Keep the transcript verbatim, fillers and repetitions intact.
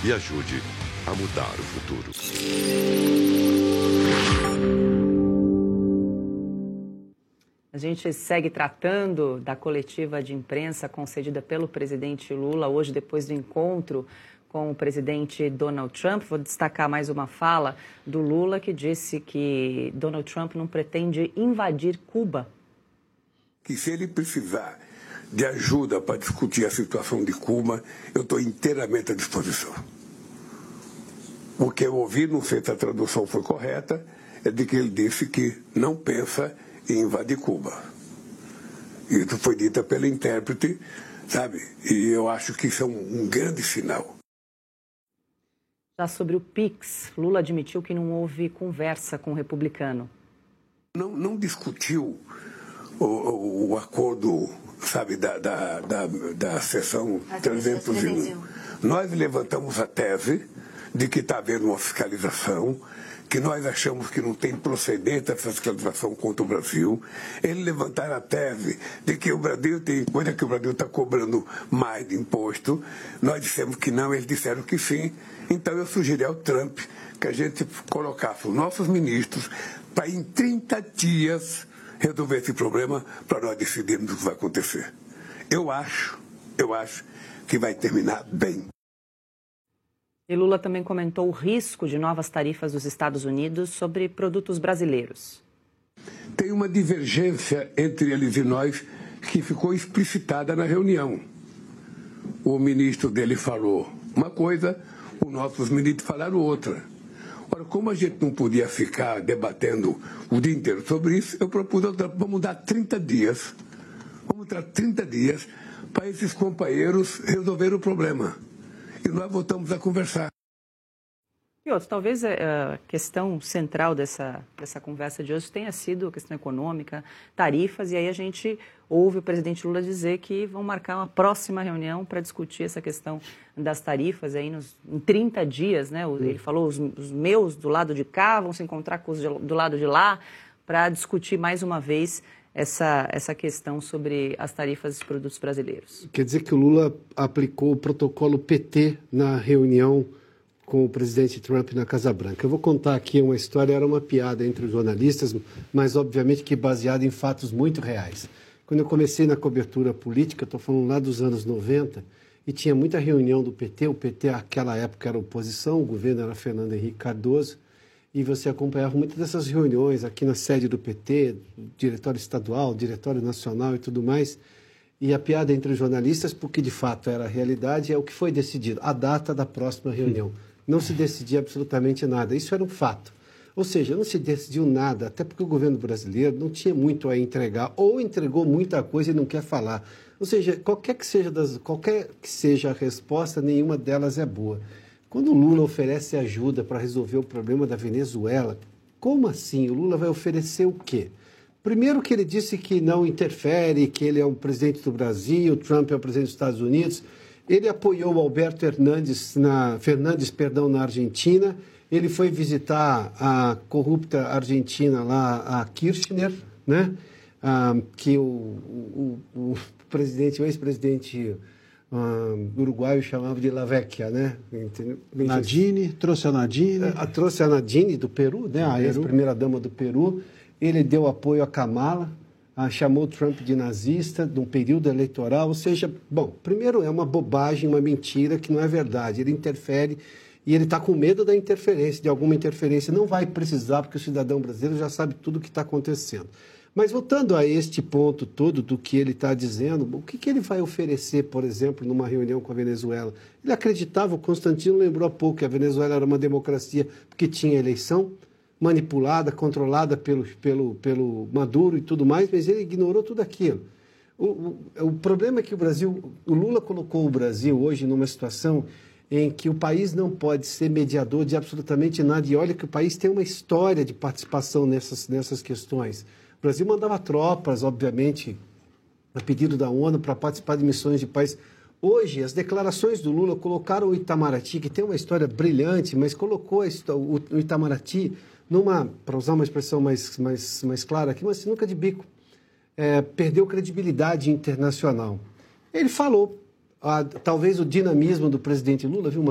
e ajude a mudar o futuro. A gente segue tratando da coletiva de imprensa concedida pelo presidente Lula hoje, depois do encontro com o presidente Donald Trump. Vou destacar mais uma fala do Lula, que disse que Donald Trump não pretende invadir Cuba. Que se ele precisar de ajuda para discutir a situação de Cuba, eu estou inteiramente à disposição. O que eu ouvi, não sei se a tradução foi correta, é de que ele disse que não pensa em invadir Cuba. Isso foi dito pelo intérprete, sabe? E eu acho que isso é um, um grande sinal. Já sobre o Pix, Lula admitiu que não houve conversa com o republicano. Não, não discutiu o, o, o acordo, sabe, da, da, da, da seção trezentos e um. Nós levantamos a tese de que está havendo uma fiscalização, que nós achamos que não tem procedente essa fiscalização contra o Brasil. Eles levantaram a tese de que o Brasil tem coisa que o Brasil está cobrando mais de imposto. Nós dissemos que não, eles disseram que sim. Então eu sugeri ao Trump que a gente colocasse os nossos ministros para em trinta dias resolver esse problema para nós decidirmos o que vai acontecer. Eu acho, eu acho que vai terminar bem. E Lula também comentou o risco de novas tarifas dos Estados Unidos sobre produtos brasileiros. Tem uma divergência entre eles e nós que ficou explicitada na reunião. O ministro dele falou uma coisa, os nossos ministros falaram outra. Ora, como a gente não podia ficar debatendo o dia inteiro sobre isso, eu propus, vamos dar trinta dias. Vamos dar trinta dias para esses companheiros resolverem o problema. E nós voltamos a conversar. E outro, talvez a questão central dessa, dessa conversa de hoje tenha sido a questão econômica, tarifas, e aí a gente ouve o presidente Lula dizer que vão marcar uma próxima reunião para discutir essa questão das tarifas aí nos, em trinta dias, né? Ele falou, os, os meus do lado de cá vão se encontrar com os de, do lado de lá para discutir mais uma vez essa, essa questão sobre as tarifas dos produtos brasileiros. Quer dizer que o Lula aplicou o protocolo P T na reunião com o presidente Trump na Casa Branca. Eu vou contar aqui uma história, era uma piada entre os jornalistas, mas obviamente que baseada em fatos muito reais. Quando eu comecei na cobertura política, estou falando lá dos anos noventa, e tinha muita reunião do P T, o P T naquela época era oposição, o governo era Fernando Henrique Cardoso, e você acompanhava muitas dessas reuniões aqui na sede do P T, diretório estadual, diretório nacional e tudo mais, e a piada entre os jornalistas, porque de fato era a realidade, é o que foi decidido, a data da próxima reunião. Não se decidia absolutamente nada, isso era um fato. Ou seja, não se decidiu nada, até porque o governo brasileiro não tinha muito a entregar, ou entregou muita coisa e não quer falar. Ou seja, qualquer que seja, das, qualquer que seja a resposta, nenhuma delas é boa. Quando o Lula oferece ajuda para resolver o problema da Venezuela, como assim? O Lula vai oferecer o quê? Primeiro que ele disse que não interfere, que ele é o presidente do Brasil, o Trump é o presidente dos Estados Unidos. Ele apoiou o Alberto Hernandes na, Fernandes perdão, na Argentina. Ele foi visitar a corrupta argentina lá, a Kirchner, né? Ah, que o, o, o presidente, o ex-presidente ah, uruguaio chamava de La Vecchia, né? Nadine, trouxe a Nadine. A, a, trouxe a Nadine do Peru, né? A ex-primeira-dama do Peru. Ele deu apoio a Kamala, ah, chamou Trump de nazista num período eleitoral. Ou seja, bom, primeiro é uma bobagem, uma mentira que não é verdade. Ele interfere. E ele está com medo da interferência, de alguma interferência. Não vai precisar, porque o cidadão brasileiro já sabe tudo o que está acontecendo. Mas voltando a este ponto todo do que ele está dizendo, o que, que ele vai oferecer, por exemplo, numa reunião com a Venezuela? Ele acreditava, o Constantino lembrou há pouco, que a Venezuela era uma democracia porque tinha eleição manipulada, controlada pelo, pelo, pelo Maduro e tudo mais, mas ele ignorou tudo aquilo. O, o, o problema é que o Brasil, o Lula colocou o Brasil hoje numa situação em que o país não pode ser mediador de absolutamente nada. E olha que o país tem uma história de participação nessas, nessas questões. O Brasil mandava tropas, obviamente, a pedido da ONU, para participar de missões de paz. Hoje, as declarações do Lula colocaram o Itamaraty, que tem uma história brilhante, mas colocou o Itamaraty numa, para usar uma expressão mais, mais, mais clara aqui, uma sinuca de bico. É, perdeu credibilidade internacional. Ele falou, ah, talvez o dinamismo do presidente Lula, viu,